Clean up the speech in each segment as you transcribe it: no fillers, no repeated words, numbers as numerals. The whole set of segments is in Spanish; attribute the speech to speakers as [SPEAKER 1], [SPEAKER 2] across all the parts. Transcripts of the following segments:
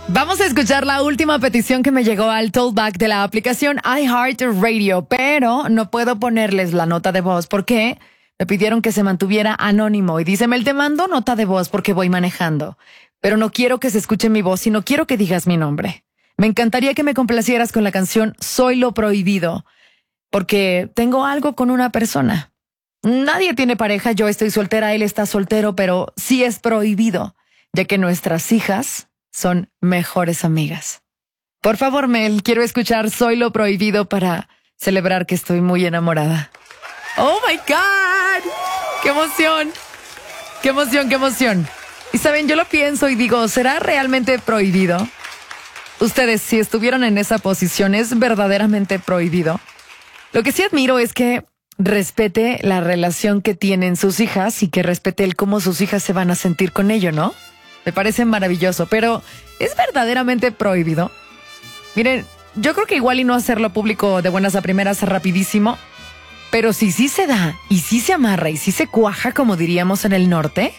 [SPEAKER 1] Vamos a escuchar la última petición que me llegó al tollback de la aplicación iHeartRadio, pero no puedo ponerles la nota de voz porque me pidieron que se mantuviera anónimo y dice, Mel, te mando nota de voz porque voy manejando, pero no quiero que se escuche mi voz y no quiero que digas mi nombre. Me encantaría que me complacieras con la canción Soy lo prohibido, porque tengo algo con una persona. Nadie tiene pareja, yo estoy soltera, él está soltero, pero sí es prohibido, ya que nuestras hijas son mejores amigas. Por favor, Mel, quiero escuchar Soy lo prohibido para celebrar que estoy muy enamorada. ¡Oh, my God! ¡Qué emoción! ¡Qué emoción, qué emoción! Y saben, yo lo pienso y digo, ¿será realmente prohibido? Ustedes, si estuvieron en esa posición, ¿es verdaderamente prohibido? Lo que sí admiro es que respete la relación que tienen sus hijas y que respete el cómo sus hijas se van a sentir con ello, ¿no? Me parece maravilloso, pero ¿es verdaderamente prohibido? Miren, yo creo que igual y no hacerlo público de buenas a primeras rapidísimo, pero si sí se da, y sí se amarra, y sí se cuaja, como diríamos en el norte,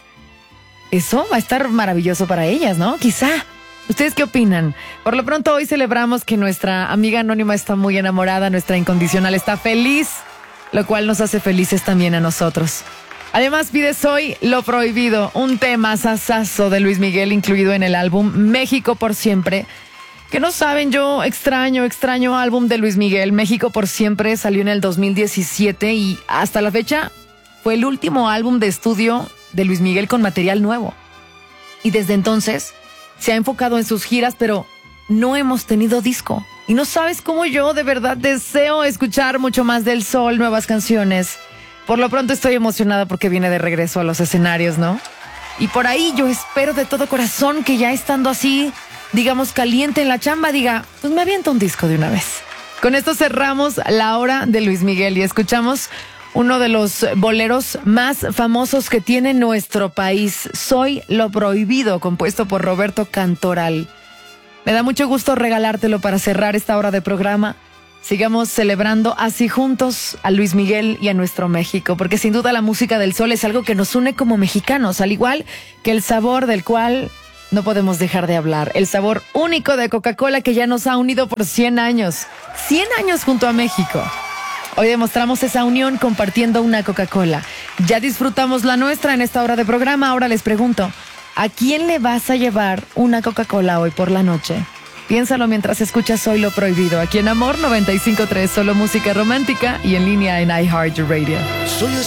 [SPEAKER 1] eso va a estar maravilloso para ellas, ¿no? Quizá. ¿Ustedes qué opinan? Por lo pronto hoy celebramos que nuestra amiga anónima está muy enamorada, nuestra incondicional está feliz, lo cual nos hace felices también a nosotros. Además, pide Soy lo prohibido, un tema sasazo de Luis Miguel incluido en el álbum México por Siempre. Que no saben, yo extraño álbum de Luis Miguel. México por Siempre salió en el 2017 y hasta la fecha fue el último álbum de estudio de Luis Miguel con material nuevo. Y desde entonces se ha enfocado en sus giras, pero no hemos tenido disco. Y no sabes cómo yo de verdad deseo escuchar mucho más del Sol, nuevas canciones. Por lo pronto estoy emocionada porque viene de regreso a los escenarios, ¿no? Y por ahí yo espero de todo corazón que ya estando así, digamos, caliente en la chamba, diga, pues me aviento un disco de una vez. Con esto cerramos la hora de Luis Miguel y escuchamos uno de los boleros más famosos que tiene nuestro país, Soy lo prohibido, compuesto por Roberto Cantoral. Me da mucho gusto regalártelo para cerrar esta hora de programa. Sigamos celebrando así juntos a Luis Miguel y a nuestro México, porque sin duda la música del sol es algo que nos une como mexicanos, al igual que el sabor del cual no podemos dejar de hablar, el sabor único de Coca-Cola que ya nos ha unido por 100 años, 100 años junto a México. Hoy demostramos esa unión compartiendo una Coca-Cola. Ya disfrutamos la nuestra en esta hora de programa, ahora les pregunto, ¿a quién le vas a llevar una Coca-Cola hoy por la noche? Piénsalo mientras escuchas Soy lo prohibido, aquí en Amor 95.3, solo música romántica y en línea en iHeartRadio.